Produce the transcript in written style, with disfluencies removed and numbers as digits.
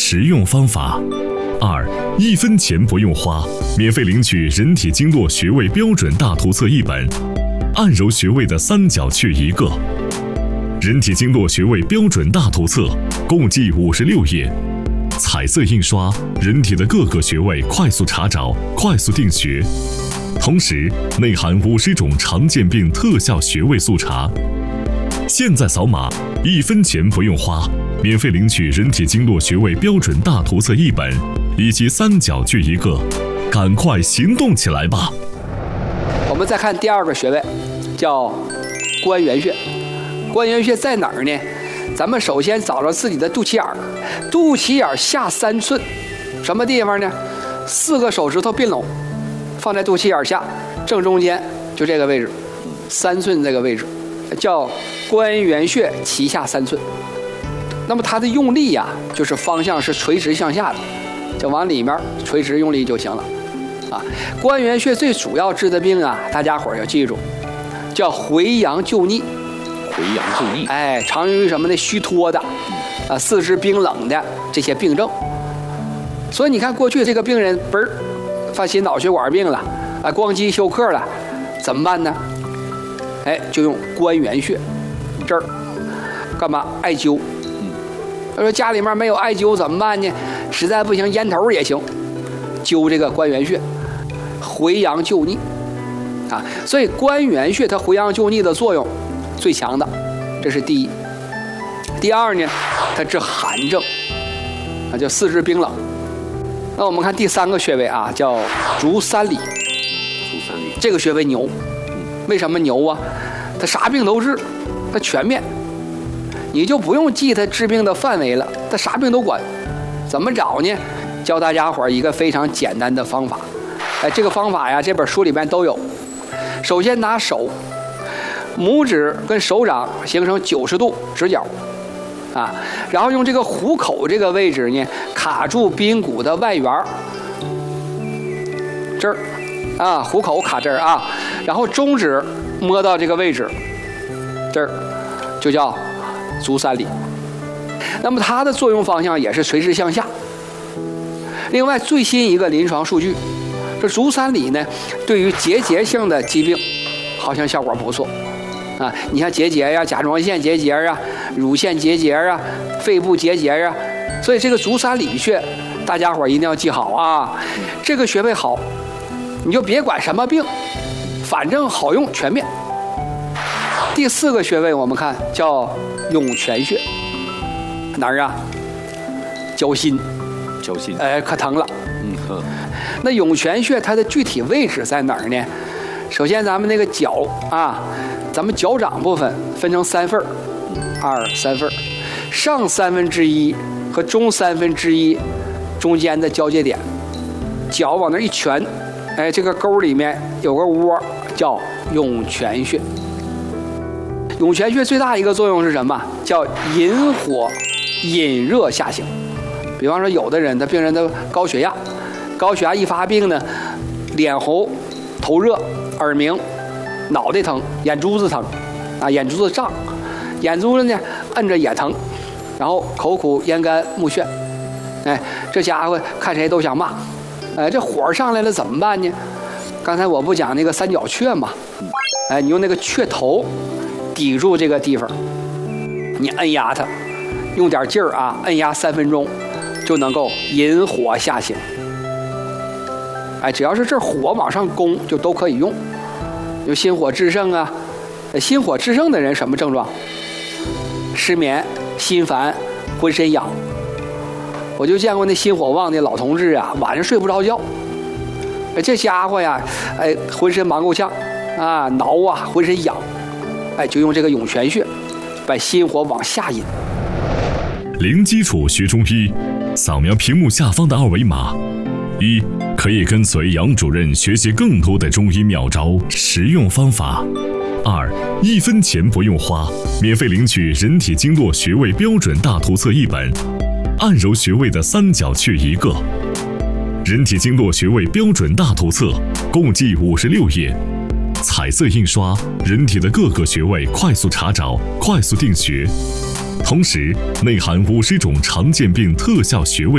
实用方法。2. 1分钱不用花，免费领取人体经络穴位标准大图册1本，按揉穴位的三角穴1个。人体经络穴位标准大图册共计56页，彩色印刷，人体的各个穴位快速查找，快速定穴。同时内含50种常见病特效穴位速查。现在扫码，1分钱不用花，免费领取人体经络穴位标准大图册1本，以及三角穴1个，赶快行动起来吧！ 我们再看第2个穴位，叫关元穴。关元穴在哪儿呢？咱们首先找着自己的肚脐眼儿，肚脐眼下3寸，什么地方呢？4个手指头并拢，放在肚脐眼下正中间，就这个位置，3寸这个位置，叫关元穴脐下3寸。那么它的用力呀，就是方向是垂直向下的，就往里面垂直用力就行了。啊，关元穴最主要治的病啊，大家伙儿要记住，叫回阳救逆。 回阳救逆， 哎，常用于什么呢？虚脱的，四肢冰冷的这些病症。所以你看，过去这个病人嘣儿犯心脑血管病了，光肌休克了，怎么办呢？哎，就用关元穴这儿干嘛？艾灸。他说家里面没有艾灸怎么办呢？实在不行，烟头也行，灸这个关元穴，回阳救逆啊。所以关元穴它回阳救逆的作用最强的，这是第一。第2呢，它治寒症，叫四肢冰冷。那我们看第3个穴位啊，叫足三里。 足三里这个穴位牛，为什么牛啊？它啥病都治，它全面，你就不用记它治病的范围了，它啥病都管。怎么找呢？教大家伙一个非常简单的方法。哎，这个方法呀，这本书里面都有。首先拿手。拇指跟手掌形成90度直角，啊，然后用这个虎口这个位置呢，卡住髌骨的外缘，这儿，啊，虎口卡这儿啊，然后中指摸到这个位置，这儿，就叫足三里。那么它的作用方向也是垂直向下。另外，最新一个临床数据，这足三里呢，对于结节性的疾病，好像效果不错。啊，你像结节呀、甲状腺结节啊、乳腺结节啊、肺部结节啊，所以这个足三里穴，大家伙一定要记好啊。这个穴位好，你就别管什么病，反正好用全面。第4个穴位我们看叫涌泉穴，哪儿啊？脚心， 脚心， 哎，可疼了。那涌泉穴它的具体位置在哪儿呢？首先咱们那个脚啊。咱们脚掌部分分成3份，2、3份，上1/3和中1/3中间的交界点，脚往那一拳，哎，这个沟里面有个窝，叫涌泉穴。涌泉穴最大一个作用是什么？叫引火、引热下行。比方说，有的人他病人的高血压，高血压一发病呢，脸红、头热、耳鸣。脑袋疼，眼珠子疼，啊，眼珠子胀，眼珠子呢摁着也疼，然后口苦咽干目眩，哎，这家伙看谁都想骂，哎，这火上来了怎么办呢？刚才我不讲那个三角穴吗？哎，你用那个穴头抵住这个地方，你摁压它，用点劲儿啊，摁压3分钟，就能够引火下行。哎，只要是这火往上攻，就都可以用。有心火炽盛啊，心火炽盛的人什么症状？失眠、心烦、浑身痒。我就见过那心火旺的老同志啊，晚上睡不着觉。这家伙呀，哎，浑身忙够呛啊，挠啊，浑身痒。哎，就用这个涌泉穴，把心火往下引。 零基础学中医，扫描屏幕下方的2维码。1. 可以跟随杨主任学习更多的中医妙招、实用方法。2. 1分钱不用花，免费领取人体经络穴位标准大图册1本，按揉穴位的三角穴1个。人体经络穴位标准大图册共计56页，彩色印刷，人体的各个穴位快速查找，快速定穴。同时内含50种常见病特效穴位。